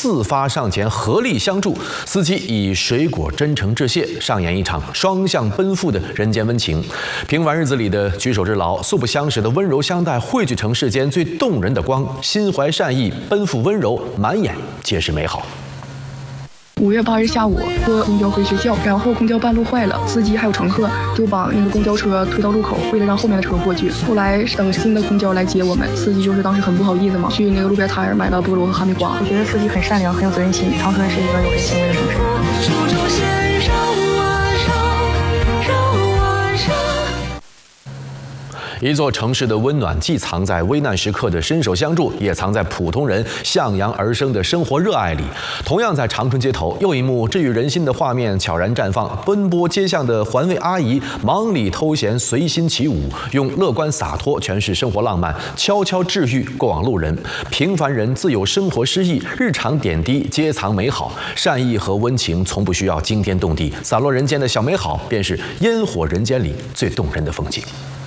4发上前合力相助，司机以水果真诚致谢，上演一场双向奔赴的人间温情。平凡日子里的举手之劳，素不相识的温柔相待，汇聚成世间最动人的光。心怀善意，奔赴温柔，满眼皆是美好。 5月8日下午，坐公交回学校，然后公交半路坏了，司机还有乘客就把那个公交车推到路口，为了让后面的车过去。后来等新的公交来接我们，司机就是当时很不好意思嘛，去那个路边摊买了菠萝和哈密瓜。我觉得司机很善良，很有责任心。长春是一个有人情味的城市。 一座城市的温暖，既藏在危难时刻的伸手相助，也藏在普通人向阳而生的生活热爱里。同样在长春街头，又一幕治愈人心的画面悄然绽放。奔波街巷的环卫阿姨忙里偷闲，随心起舞，用乐观洒脱诠释生活浪漫，悄悄治愈过往路人。平凡人自有生活诗意，日常点滴皆藏美好。善意和温情从不需要惊天动地，洒落人间的小美好，便是烟火人间里最动人的风景。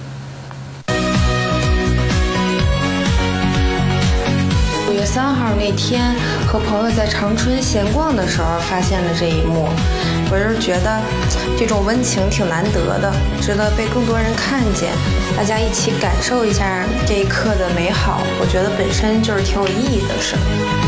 5月3号那天，和朋友在长春闲逛的时候，发现了这一幕。我就是觉得这种温情挺难得的，值得被更多人看见，大家一起感受一下这一刻的美好。我觉得本身就是挺有意义的事。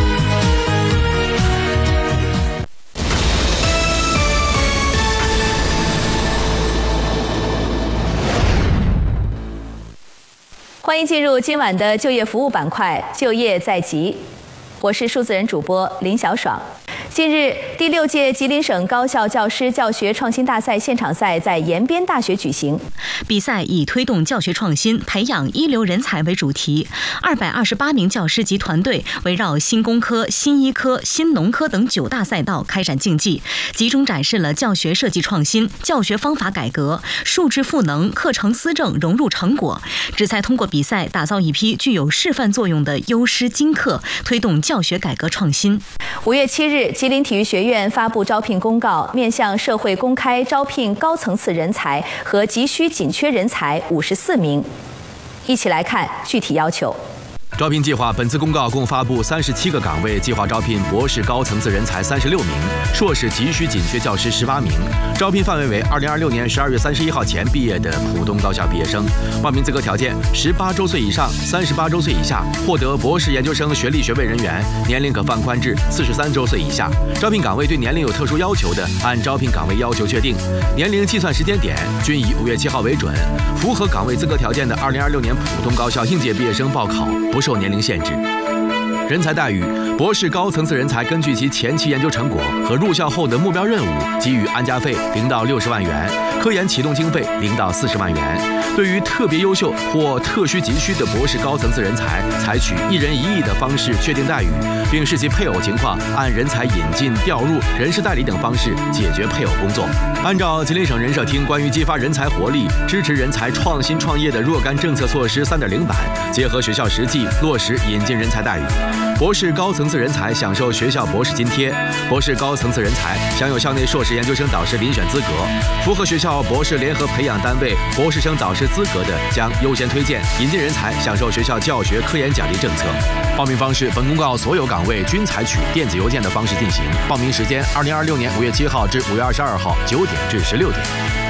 欢迎进入今晚的就业服务板块，就业在即。我是数字人主播林小爽。近日，第6届吉林省高校教师教学创新大赛现场赛在延边大学举行。 比赛以推动教学创新、培养一流人才为主题，228名教师及团队围绕新工科、新医科、新农科等9大赛道开展竞技，集中展示了教学设计创新、教学方法改革、数质赋能、课程思政融入成果，旨在通过比赛打造一批具有示范作用的优师精课，推动教学改革创新。 5月7日，吉林体育学院发布招聘公告，面向社会公开招聘高层次人才和急需紧缺人才54名。一起来看具体要求。 招聘计划本次公告共发布37个岗位，计划招聘博士高层次人才36名，硕士急需紧缺教师18名。招聘范围为2026年12月31号前毕业的普通高校毕业生。报名资格条件：18周岁以上，38周岁以下，获得博士研究生学历学位人员，年龄可放宽至43周岁以下。招聘岗位对年龄有特殊要求的，按招聘岗位要求确定，年龄计算时间点均以5月7号为准。符合岗位资格条件的2026年普通高校应届毕业生报考不受年龄限制。人才待遇：博士高层次人才根据其前期研究成果和入校后的目标任务，给予安家费0到60万元，科研启动经费0到40万元。对于特别优秀或特需急需的博士高层次人才，采取1人1亿的方式确定待遇，并视其配偶情况，按人才引进、调入、人事代理等方式解决配偶工作。按照吉林省人社厅关于激发人才活力、支持人才创新创业的若干政策措施3.0版，结合学校实际落实引进人才待遇。博士高层次人才享受学校博士津贴，博士高层次人才享有校内硕士研究生导师遴选资格，符合学校博士联合培养单位博士生导师资格的，将优先推荐引进人才享受学校教学科研奖励政策。报名方式：本公告所有岗位均采取电子邮件的方式进行。报名时间：2026年5月7号至5月22号9点至16点。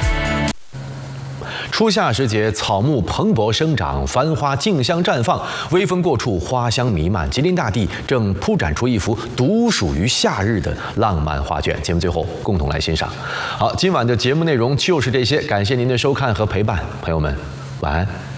初夏时节，草木蓬勃生长，繁花竞相绽放，微风过处，花香弥漫，吉林大地正铺展出一幅独属于夏日的浪漫画卷。节目最后共同来欣赏。好，今晚的节目内容就是这些，感谢您的收看和陪伴，朋友们，晚安。